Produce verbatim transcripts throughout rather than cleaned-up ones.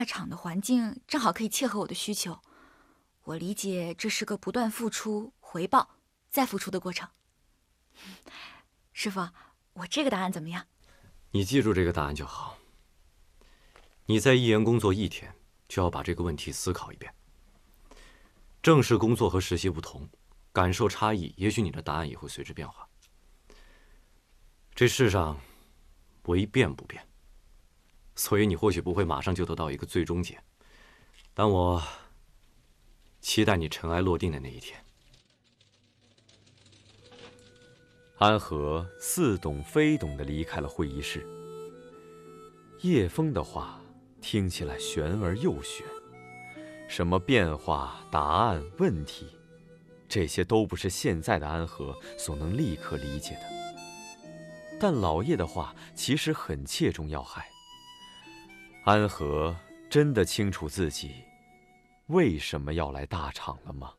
厂的环境正好可以切合我的需求。我理解这是个不断付出、回报、再付出的过程。师傅，我这个答案怎么样？ 你记住这个答案就好。你在艺研工作一天，就要把这个问题思考一遍。正式工作和实习不同，感受差异，也许你的答案也会随之变化。这世上唯变不变，所以你或许不会马上就得到一个最终解，但我期待你尘埃落定的那一天。 安和似懂非懂地离开了会议室。叶枫的话听起来玄而又玄，什么变化、答案、问题，这些都不是现在的安和所能立刻理解的。但老叶的话其实很切中要害。安和真的清楚自己为什么要来大厂了吗？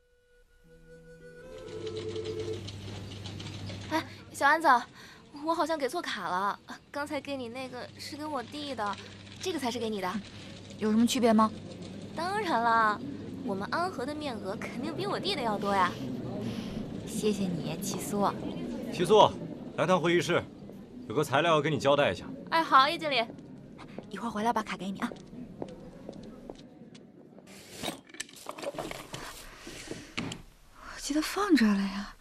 哎，小安子，我好像给错卡了，刚才给你那个是给我弟的，这个才是给你的。 有什么区别吗？ 当然了，我们安和的面额肯定比我弟的要多呀。 谢谢你，齐苏。 齐苏，来趟会议室，有个材料要跟你交代一下。 哎，好，叶经理。 一会儿回来把卡给你啊。我记得放这儿了呀，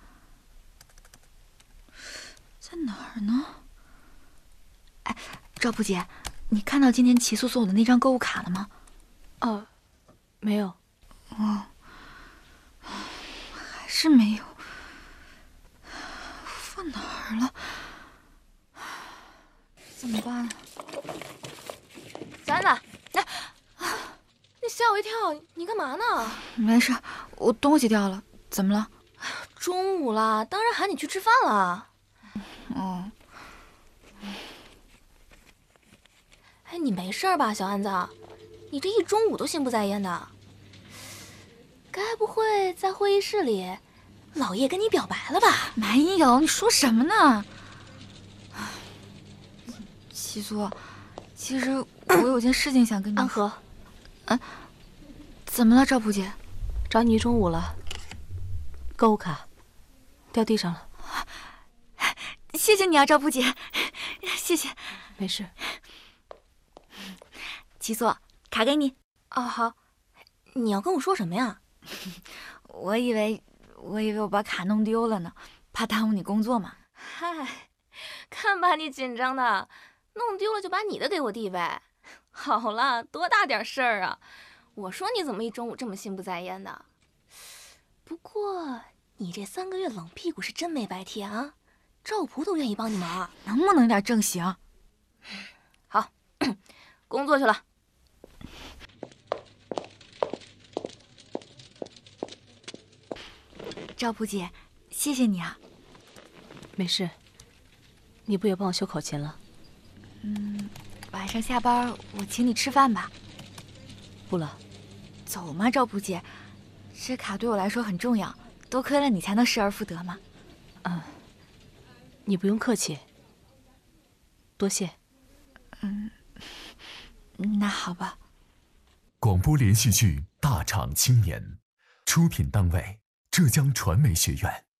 在哪儿呢？哎，赵普姐，你看到今天齐苏送我的那张购物卡了吗？ 哦，没有。 哦，还是没有。放哪儿了？怎么办啊？ 小安子，哎，你吓我一跳，你干嘛呢？ 没事，我东西掉了，怎么了？ 中午了，当然喊你去吃饭了。 哦。 哎，你没事吧，小安子？你这一中午都心不在焉的，该不会在会议室里，老叶跟你表白了吧？ 没有，你说什么呢？齐苏，其实我有件事情想跟你。 安和， 嗯、啊，怎么了，赵普姐？ 找你一中午了，购物卡掉地上了。 谢谢你啊，赵普姐，谢谢。 没事。 齐苏，卡给你。 哦，好。你要跟我说什么呀？ 我以为，我以为我把卡弄丢了呢，怕耽误你工作嘛。 嗨，看把你紧张的。弄丢了就把你的给我弟呗。好了，多大点事儿啊！我说你怎么一中午这么心不在焉的？不过你这三个月冷屁股是真没白贴啊！赵普都愿意帮你忙， 能不能有点正形？ 好，工作去了。 赵普姐，谢谢你啊。 没事，你不也帮我修口琴了？ 嗯，晚上下班我请你吃饭吧。 不了， 走嘛，赵普姐，这卡对我来说很重要，多亏了你才能失而复得嘛。 嗯，你不用客气，多谢。 嗯，那好吧。 广播连续剧《大厂青年》，出品单位浙江传媒学院。